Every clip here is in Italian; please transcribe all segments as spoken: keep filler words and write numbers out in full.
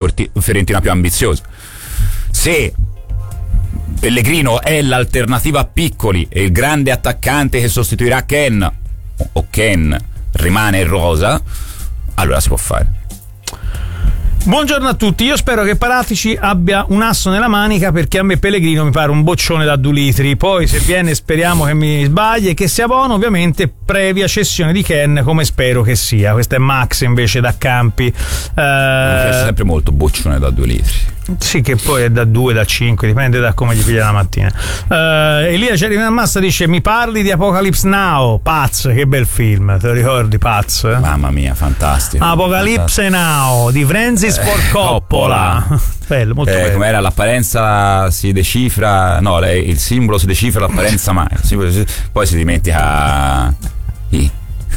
forti, Fiorentina più ambiziosa. Se Pellegrino è l'alternativa a Piccoli e il grande attaccante che sostituirà Ken, o Ken rimane rosa, allora si può fare. Buongiorno a tutti, io spero che Paratici abbia un asso nella manica, perché a me Pellegrino mi pare un boccione da due litri. Poi se viene speriamo che mi sbagli e che sia buono, ovviamente previa cessione di Ken, come spero che sia. Questo è Max invece da Campi. Eh, è sempre molto boccione da due litri. Sì, che poi è da due, da cinque, dipende da come gli piglia la mattina. Uh, Elia Cerimassa dice: mi parli di Apocalypse Now? Paz, che bel film, te lo ricordi Paz? Mamma mia, fantastico. Apocalypse fantastico. Now di Francis eh, Ford Coppola. Coppola. Bello, molto eh, bello. Com'era l'apparenza si decifra, no, lei, il simbolo si decifra, l'apparenza mai. Poi si dimentica i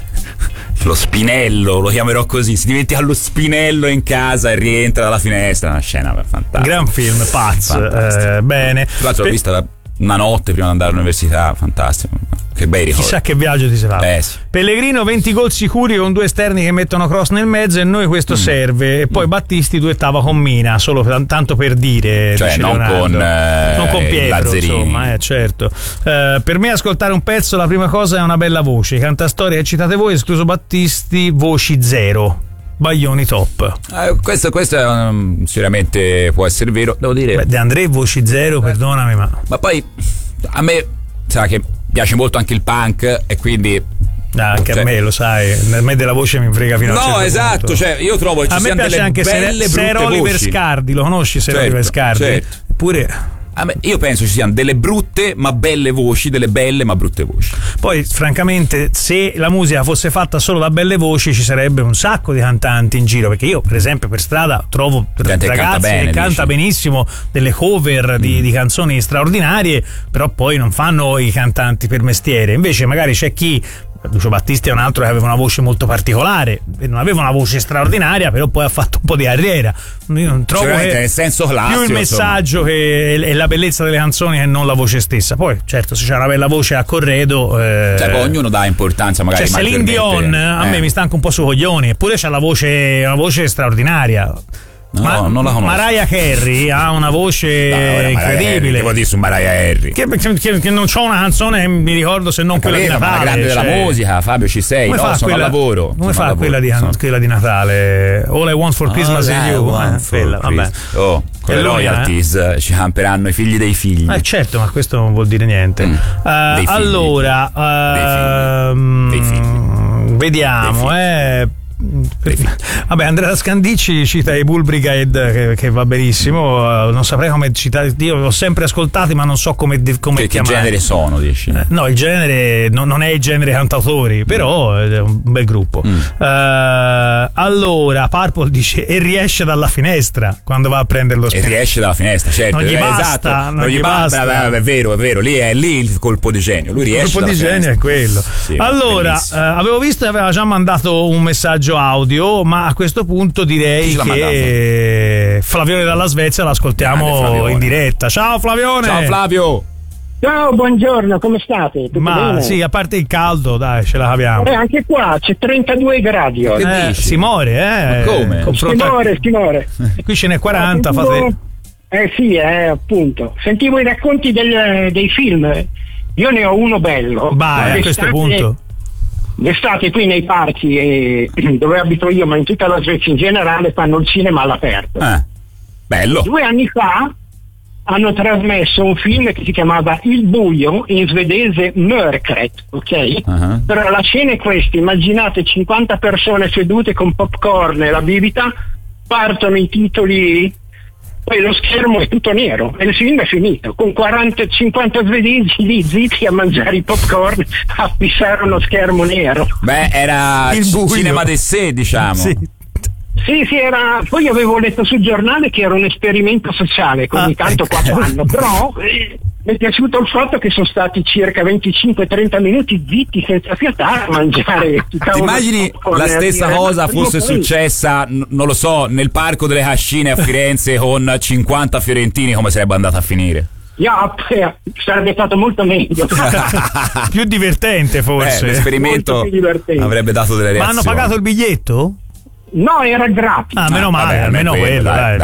lo spinello, lo chiamerò così, si dimentica lo spinello in casa e rientra dalla finestra. Una scena fantastica. Gran film, Paz. Eh, bene. Tra l'altro l'ho vista da una notte prima di andare all'università, fantastico. Che bei ricordi. Chissà che viaggio ti sei fatto. Eh, sì. Pellegrino venti gol sicuri con due esterni che mettono cross nel mezzo, e noi questo mm. serve. E poi mm. Battisti duettava con Mina, solo per, tanto per dire, cioè non con, eh, non con Pietro, Lazzarini. Insomma, eh, certo. Eh, per me ascoltare un pezzo, la prima cosa è una bella voce. Cantastorie che citate voi, escluso Battisti, voci zero. Baglioni top. Eh, questo, questo è um, sicuramente può essere vero, devo dire. Beh, De André voci zero, eh. perdonami, ma ma poi a me sa che piace molto anche il punk, e quindi ah, anche cioè, a me, lo sai, a me della voce mi frega fino a un certo no esatto punto. Cioè io trovo che ci a me siano piace delle anche belle Sir, Sir Oliver voci. Scardi, lo conosci Sir certo, Oliver Scardi? Certo. Eppure a me, io penso ci siano delle brutte ma belle voci, delle belle ma brutte voci. Poi francamente, se la musica fosse fatta solo da belle voci, ci sarebbe un sacco di cantanti in giro, perché io per esempio per strada trovo gente ragazzi canta bene, che canta dici. benissimo delle cover di, mm. di canzoni straordinarie, però poi non fanno i cantanti per mestiere. Invece magari c'è chi, Lucio Battisti è un altro che aveva una voce molto particolare, non aveva una voce straordinaria, però poi ha fatto un po' di carriera. Io non trovo che nel senso classico, più il messaggio insomma. Che è la bellezza delle canzoni e non la voce stessa. Poi certo, se c'è una bella voce a corredo, eh... cioè poi ognuno dà importanza magari. Cioè Celine Dion a eh. me mi sta anche un po' sui coglioni, eppure c'ha la voce, una voce straordinaria. No, Ma, non la conosco. Mariah Carey ha una voce no, incredibile. Che vuol dire su Mariah Carey? Che, che, che non c'ho una canzone, mi ricordo se non quella di Natale. Ma la grande cioè... della musica, Fabio, ci sei? Come no, fa sono quella, al lavoro. Come fa lavoro, quella, di, sono... quella di Natale? All I Want for Christmas is You. Eh, quella, vabbè. Oh, con le royalties eh? ci camperanno i figli dei figli. Eh certo, ma questo non vuol dire niente. Mm. Uh, allora, uh, dei figli. Dei figli. Vediamo, dei figli. eh. Vabbè, Andrea Scandicci cita i Bull Brigade, che, che va benissimo. Uh, non saprei come citare, io l'ho sempre ascoltati, ma non so come, come che, che genere sono, dici? Eh, no, il genere no, non è il genere cantautori, però è un bel gruppo. Mm. Uh, allora, Purple dice: e riesce dalla finestra quando va a prendere lo spazio. E riesce dalla finestra, certo. Non gli eh, basta, esatto. non, non gli gli basta. basta. È vero, è vero. Lì è lì il colpo di genio. Lui riesce. Il colpo di genio è quello. Sì, allora, uh, avevo visto che aveva già mandato un messaggio audio, ma a questo punto direi che Flavione dalla Svezia l'ascoltiamo in diretta. Ciao Flavione. Ciao Flavio. Ciao, buongiorno, come state? Tutto ma bene? Sì, a parte il caldo, dai, ce la caviamo. Eh, anche qua c'è trentadue gradi oggi. Eh, si muore, eh. Ma come? Si muore, si muore. Qui ce n'è quaranta, ah, sentivo... fate... Eh sì, eh, appunto. Sentivo i racconti del, dei film. Io ne ho uno bello. Vai, a questo punto. D'estate qui nei parchi eh, dove abito io, ma in tutta la Svezia in generale, fanno il cinema all'aperto. Eh, bello. Due anni fa hanno trasmesso un film che si chiamava Il buio, in svedese Mörkret, ok? Uh-huh. Però la scena è questa: immaginate cinquanta persone sedute con popcorn e la bibita, partono i titoli, poi lo schermo è tutto nero e il film è finito, con quaranta cinquanta svedesi lì zitti a mangiare i popcorn, a fissare uno schermo nero. Beh, era il cinema de sé, diciamo. Sì. Sì, sì, era. Poi avevo letto sul giornale che era un esperimento sociale, che ogni ah, tanto qua fanno, però eh, mi è piaciuto il fatto che sono stati circa venticinque trenta minuti zitti senza fiatare a mangiare. Ti immagini la stessa dire, cosa fosse successa, n- non lo so, nel Parco delle Cascine a Firenze con cinquanta fiorentini, come sarebbe andata a finire? Yeah, sarebbe stato molto meglio. Più divertente forse. Eh, l'esperimento avrebbe dato delle reazioni. Ma hanno pagato il biglietto? No, era gratis. Ah, meno male, ah, vabbè, almeno quello, dai. dai.